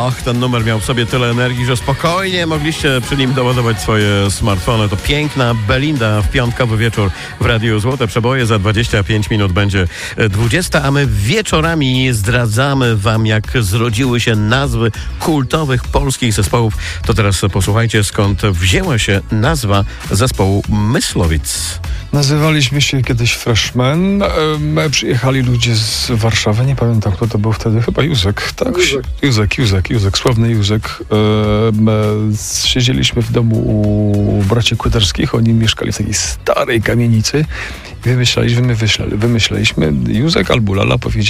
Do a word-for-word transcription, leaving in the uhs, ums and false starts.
Och, ten numer miał w sobie tyle energii, że spokojnie mogliście przy nim doładować swoje smartfony. To piękna Belinda w piątkowy wieczór w Radiu Złote Przeboje. Za dwadzieścia pięć minut będzie dwudziesta, a my wieczorami zdradzamy wam, jak zrodziły się nazwy kultowych polskich zespołów. To teraz posłuchajcie, skąd wzięła się nazwa zespołu Myslowic. Nazywaliśmy się kiedyś Freshmen. E, przyjechali ludzie z Warszawy, nie pamiętam kto to był wtedy, chyba Józek, tak? Józek, Józek, Józek, Józek sławny Józek. E, e, siedzieliśmy w domu u braci Kłydarskich, oni mieszkali w takiej starej kamienicy i wymyślaliśmy, wymyślaliśmy, Józek albo Lala powiedzieli,